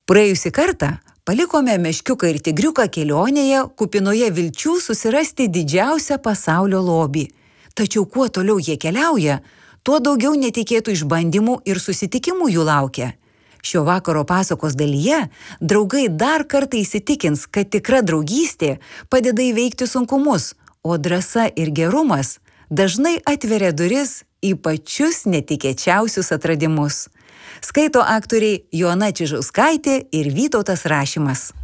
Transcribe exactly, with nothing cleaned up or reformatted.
Praėjusį kartą palikome meškiuką ir tigriuką kelionėje, kupinoje vilčių susirasti didžiausią pasaulio lobį. Tačiau kuo toliau jie keliauja, tuo daugiau netikėtų išbandymų ir susitikimų jų laukia. Šio vakaro pasakos dalyje draugai dar kartą įsitikins, kad tikra draugystė padeda įveikti sunkumus, o drąsa ir gerumas dažnai atveria duris į pačius netikėčiausius atradimus. Skaito aktoriai Joana Čižauskaitė ir Vytautas Rašimas.